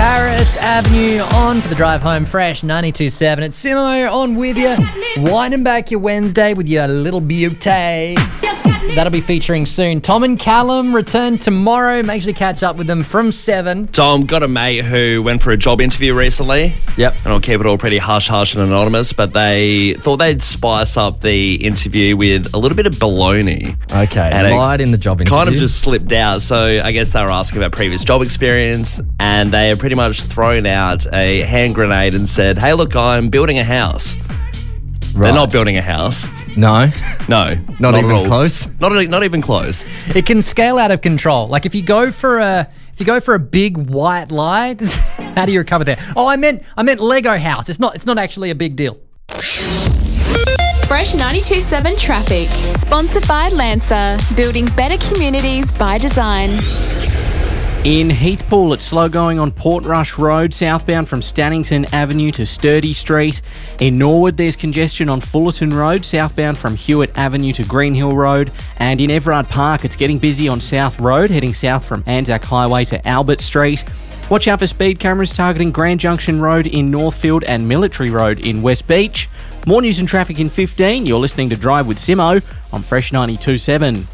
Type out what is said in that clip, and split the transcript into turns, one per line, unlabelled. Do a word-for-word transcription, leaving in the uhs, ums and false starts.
Paris Avenue on for the drive home fresh, ninety-two point seven. It's Simo on with you, winding back your Wednesday with your little beauty. That'll be featuring soon. Tom and Callum return tomorrow. Make sure to catch up with them from seven.
Tom, got a mate who went for a job interview recently.
Yep.
And I'll keep it all pretty hush-hush and anonymous, but they thought they'd spice up the interview with a little bit of baloney.
Okay,
and
lied in the job interview.
Kind of just slipped out. So I guess they were asking about previous job experience, and they have pretty much thrown out a hand grenade and said, hey, look, I'm building a house.
Right.
They're not building a house.
No.
No.
Not,
not
even
at all.
close?
Not, not even close.
It can scale out of control. Like if you go for a if you go for a big white lie, how do you recover there? Oh, I meant I meant Lego house. It's not it's not actually a big deal.
Fresh ninety-two point seven traffic. Sponsored by Lancer. Building better communities by design.
In Heathpool, it's slow going on Portrush Road, southbound from Stannington Avenue to Sturdy Street. In Norwood, there's congestion on Fullerton Road, southbound from Hewitt Avenue to Greenhill Road. And in Everard Park, it's getting busy on South Road, heading south from Anzac Highway to Albert Street. Watch out for speed cameras targeting Grand Junction Road in Northfield and Military Road in West Beach. More news and traffic in fifteen. You're listening to Drive with Simo on Fresh ninety-two point seven.